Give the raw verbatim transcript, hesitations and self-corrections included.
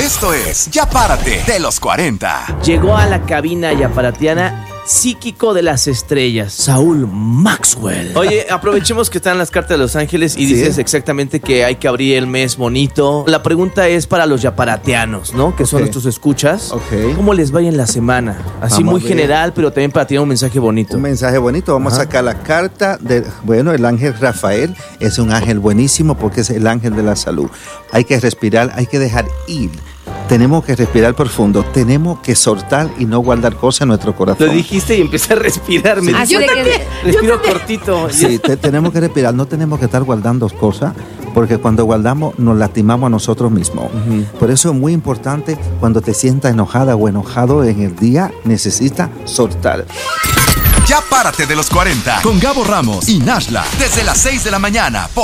Esto es Ya Párate de los cuarenta. Llegó a la cabina yaparatiana psíquico de las estrellas, Saúl Maxwell. Oye, aprovechemos que están las cartas de Los Ángeles y ¿sí? Dices exactamente que hay que abrir el mes bonito. La pregunta es para los yaparatianos, ¿no? Que son okay. Nuestros escuchas. Okay. ¿Cómo les va en la semana? Así vamos muy general, pero también para tener un mensaje bonito. Un mensaje bonito. Vamos Ajá. a sacar la carta de, bueno, el ángel Rafael es un ángel buenísimo porque es el ángel de la salud. Hay que respirar, hay que dejar ir. Tenemos que respirar profundo, tenemos que soltar y no guardar cosas en nuestro corazón. Lo dijiste y empecé a respirar. Sí. Me Ah, yo también. Respiro cortito. Sí, te, tenemos que respirar, no tenemos que estar guardando cosas, porque cuando guardamos nos lastimamos a nosotros mismos. Uh-huh. Por eso es muy importante, cuando te sientas enojada o enojado en el día, necesitas soltar. Ya Párate de los cuarenta con Gabo Ramos y Nashla desde las seis de la mañana.